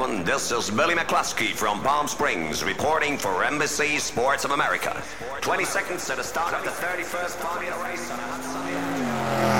gentlemen, this is Billy McCluskey from Palm Springs reporting for NBC Sports of America. 20 seconds to the start of the 31st Formula race on a hot sunny afternoon.